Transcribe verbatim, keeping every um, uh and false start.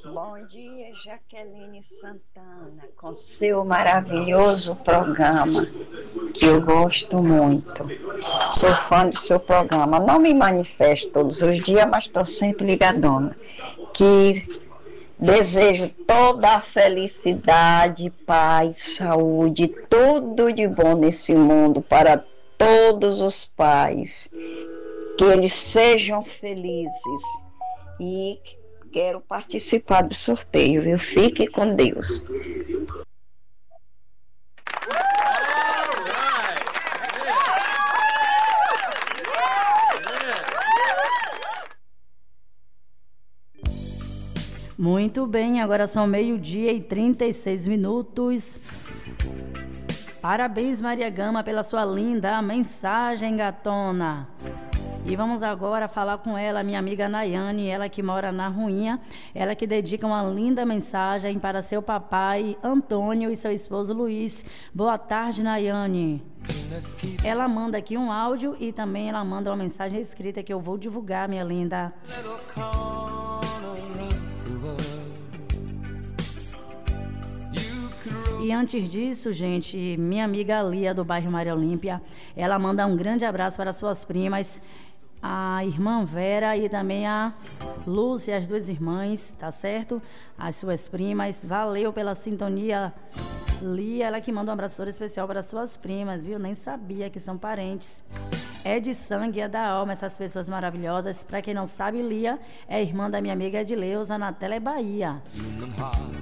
Bom dia, Jaqueline Santana, com seu maravilhoso programa. Eu gosto muito. Sou fã do seu programa. Não me manifesto todos os dias, mas estou sempre ligadona. Que desejo toda a felicidade, paz, saúde, tudo de bom nesse mundo para todos os pais. Que eles sejam felizes. E quero participar do sorteio, viu? Fique com Deus. Muito bem, agora são meio-dia e trinta e seis minutos. Parabéns, Maria Gama, pela sua linda mensagem, gatona. E vamos agora falar com ela, minha amiga Nayane, ela que mora na Ruinha, ela que dedica uma linda mensagem para seu papai Antônio e seu esposo Luiz. Boa tarde, Nayane. Ela manda aqui um áudio e também ela manda uma mensagem escrita que eu vou divulgar, minha linda. E antes disso, gente, minha amiga Lia, do bairro Maria Olímpia, ela manda um grande abraço para suas primas, a irmã Vera e também a Lúcia, as duas irmãs, tá certo? As suas primas. Valeu pela sintonia, Lia, ela que manda um abraço todo especial para suas primas, viu? Nem sabia que são parentes. É de sangue, é da alma, essas pessoas maravilhosas. Para quem não sabe, Lia é irmã da minha amiga Edileuza, na Tele Bahia.